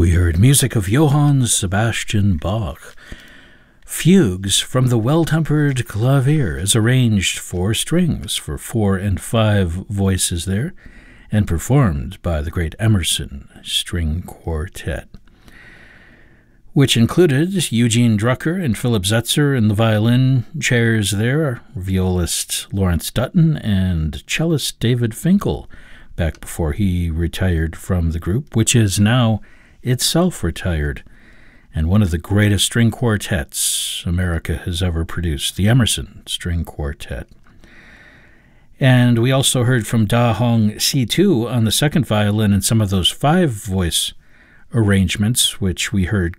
We heard music of Johann Sebastian Bach, fugues from the Well-Tempered Clavier as arranged for strings for 4 and 5 voices there, and performed by the great Emerson String Quartet, which included Eugene Drucker and Philip Zetzer in the violin chairs there, violist Lawrence Dutton, and cellist David Finkel, back before he retired from the group, which is now itself retired, and one of the greatest string quartets America has ever produced, the Emerson String Quartet. And we also heard from Da Hong Si-tu on the second violin and some of those 5-voice arrangements, which we heard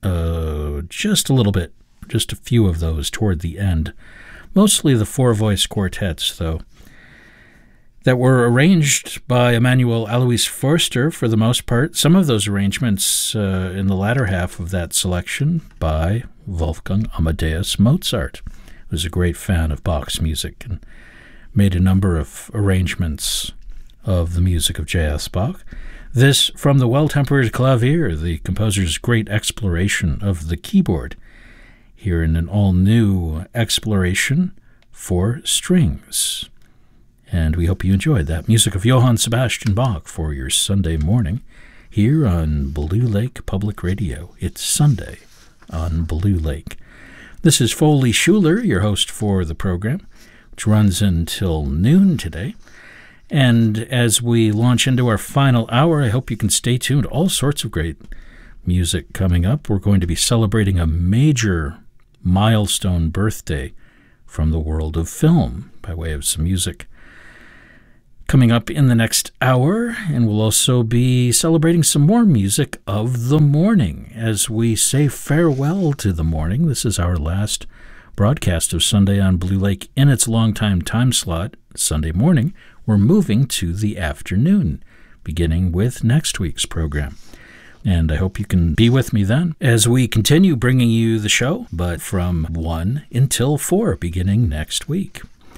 just a little bit, just a few of those toward the end. Mostly the 4-voice quartets, though, that were arranged by Emanuel Alois Forster for the most part. Some of those arrangements in the latter half of that selection by Wolfgang Amadeus Mozart, who was a great fan of Bach's music and made a number of arrangements of the music of J.S. Bach. This from the Well-Tempered Clavier, the composer's great exploration of the keyboard, here in an all-new exploration for strings. And we hope you enjoyed that music of Johann Sebastian Bach for your Sunday morning here on Blue Lake Public Radio. It's Sunday on Blue Lake. This is Foley Schuler, your host for the program, which runs until noon today. And as we launch into our final hour, I hope you can stay tuned. All sorts of great music coming up. We're going to be celebrating a major milestone birthday from the world of film by way of some music coming up in the next hour, and we'll also be celebrating some more music of the morning as we say farewell to the morning. This is our last broadcast of Sunday on Blue Lake in its longtime time slot, Sunday morning. We're moving to the afternoon, beginning with next week's program. And I hope you can be with me then as we continue bringing you the show, but from 1 until 4, beginning next week.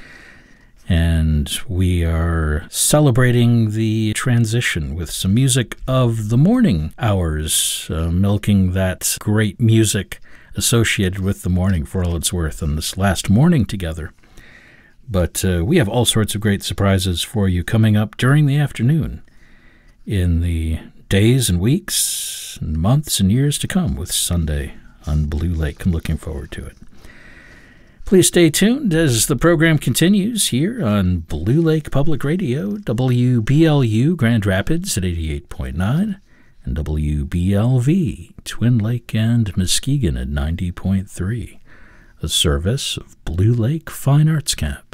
And we are celebrating the transition with some music of the morning hours, milking that great music associated with the morning for all it's worth on this last morning together. But we have all sorts of great surprises for you coming up during the afternoon in the days and weeks and months and years to come with Sunday on Blue Lake. I'm looking forward to it. Please stay tuned as the program continues here on Blue Lake Public Radio, WBLU Grand Rapids at 88.9, and WBLV Twin Lake and Muskegon at 90.3, a service of Blue Lake Fine Arts Camp.